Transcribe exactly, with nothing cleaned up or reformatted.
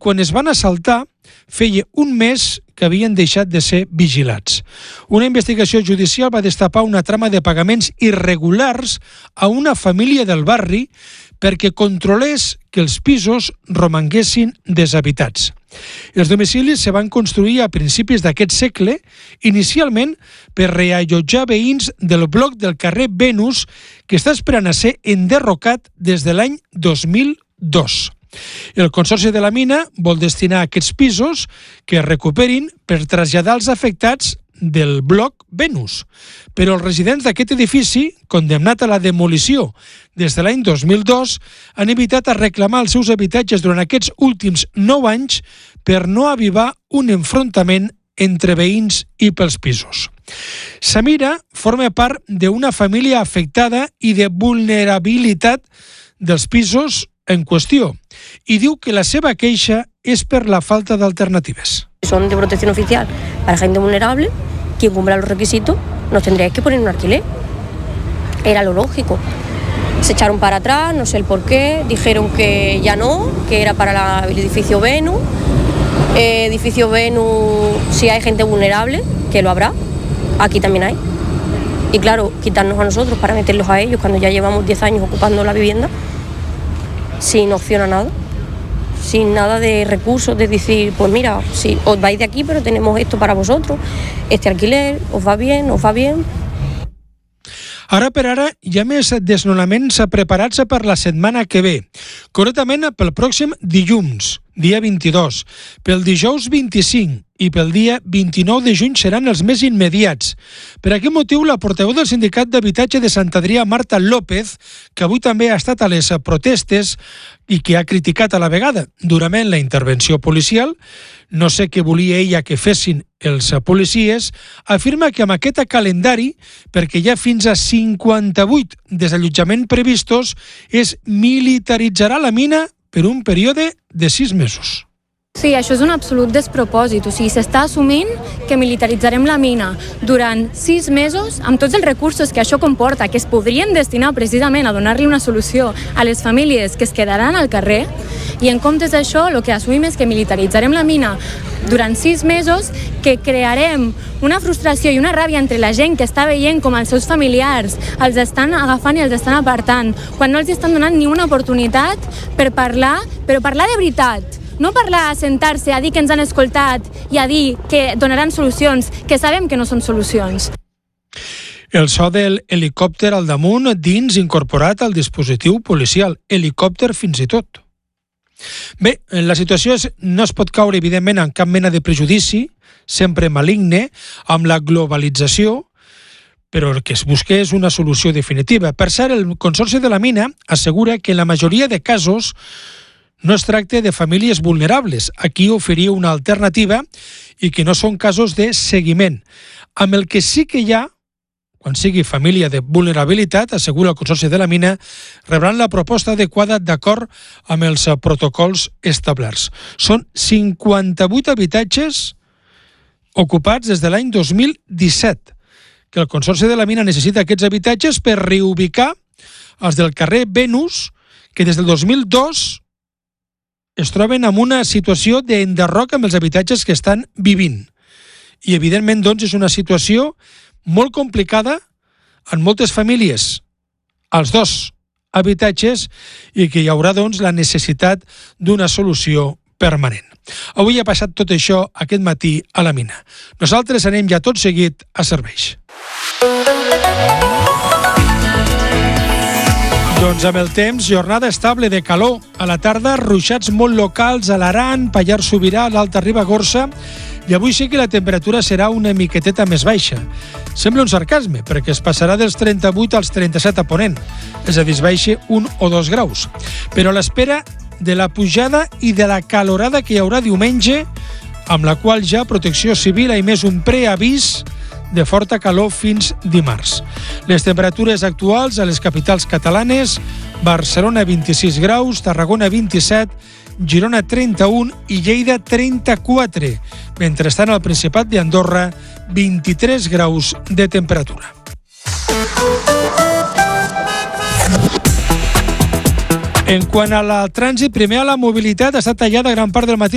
quan es van assaltar feia un mes que havien deixat de ser vigilats. Una investigació judicial va destapar una trama de pagaments irregulars a una família del barri perquè controlés que els pisos romanguessin deshabitats. Els domicilis se van construir a principis d'aquest segle, inicialment per reallotjar veïns del bloc del carrer Venus, que està esperant a ser enderrocat des de l'any dos mil dos. El Consorci de la Mina vol destinar aquests pisos que es recuperin per traslladar els afectats del bloc Venus. Però els residents d'aquest edifici, condemnat a la demolició des de l'any dos mil dos, han evitat a reclamar els seus habitatges durant aquests últims nou anys per no avivar un enfrontament entre veïns i pels pisos. Samira forma part d'una família afectada i de vulnerabilitat dels pisos en qüestió i diu que la seva queixa és per la falta d'alternatives. Son de protección oficial para gente vulnerable. Quien cumpla los requisitos nos tendría que poner un alquiler. Era lo lógico. Se echaron para atrás, no sé el por qué, dijeron que ya no, que era para la, el edificio Venus. Eh, edificio Venus, si hay gente vulnerable, que lo habrá, aquí también hay. Y claro, quitarnos a nosotros para meterlos a ellos cuando ya llevamos diez años ocupando la vivienda, sin opción a nada, sin nada de recursos, de decir, pues mira, sí, os vais de aquí, pero tenemos esto para vosotros, este alquiler, os va bien, os va bien. Ara per ara hi ha més desnonaments preparats per la setmana que ve, concretament pel pròxim dilluns, dia vint-i-dos, pel dijous vint-i-cinc i pel dia vint-i-nou de juny seran els més immediats. Per aquest motiu, la portaveu del Sindicat d'Habitatge de Sant Adrià, Marta López, que avui també ha estat a les protestes i que ha criticat a la vegada durament la intervenció policial, no sé què volia ella que fessin els policies, afirma que amb aquest calendari, perquè hi ha fins a cinquanta-vuit desallotjaments previstos, es militaritzarà la mina per un període de sis mesos. Sí, això és un absolut despropòsit. O sigui, s'està assumint que militaritzarem la mina durant sis mesos amb tots els recursos que això comporta, que es podrien destinar precisament a donar-li una solució a les famílies que es quedaran al carrer, i en comptes d'això el que assumim és que militaritzarem la mina durant sis mesos, que crearem una frustració i una ràbia entre la gent que està veient com els seus familiars els estan agafant i els estan apartant, quan no els estan donant ni una oportunitat per parlar, però parlar de veritat. No parlar a sentar-se, a dir que ens han escoltat i a dir que donaran solucions, que sabem que no són solucions. El so de l'helicòpter al damunt dins incorporat al dispositiu policial, helicòpter fins i tot. Bé, la situació és, no es pot caure evidentment en cap mena de prejudici, sempre maligne, amb la globalització, però el que es busca és una solució definitiva. Per cert, el Consorci de la Mina assegura que en la majoria de casos no es tracta de famílies vulnerables. Aquí oferia una alternativa i que no són casos de seguiment. Amb el que sí que hi ha, quan sigui família de vulnerabilitat, assegura el Consorci de la Mina, rebran la proposta adequada d'acord amb els protocols establerts. Són cinquanta-vuit habitatges ocupats des de l'any dos mil disset, que el Consorci de la Mina necessita aquests habitatges per reubicar els del carrer Venus, que des del dos mil dos es troben en una situació d'enderroc amb els habitatges que estan vivint. I, evidentment, doncs, és una situació molt complicada en moltes famílies, als dos habitatges, i que hi haurà, doncs, la necessitat d'una solució permanent. Avui ha passat tot això aquest matí a la mina. Nosaltres anem ja tot seguit a serveis. Doncs amb el temps, jornada estable de calor. A la tarda, ruixats molt locals a l'Aran, Pallars Sobirà, l'Alta Ribagorça, i avui sí que la temperatura serà una miqueteta més baixa. Sembla un sarcasme, perquè es passarà dels trenta-vuit als trenta-set a Ponent, és a dir, es baixa un o dos graus. Però a l'espera de la pujada i de la calorada que hi haurà diumenge, amb la qual ja Protecció Civil ha emès un preavís de forta calor fins dimarts. Les temperatures actuals a les capitals catalanes: Barcelona vint-i-sis graus, Tarragona vint-i-set, Girona trenta-un i Lleida trenta-quatre. Mentrestant, al Principat d'Andorra, vint-i-tres graus de temperatura. En quant al trànsit, primer a la mobilitat, ha estat tallada gran part del matí